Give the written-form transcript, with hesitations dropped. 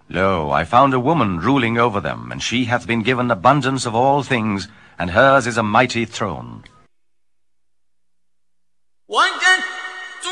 Lo, I found a woman ruling over them, and she hath been given abundance of all things, and hers is a mighty throne.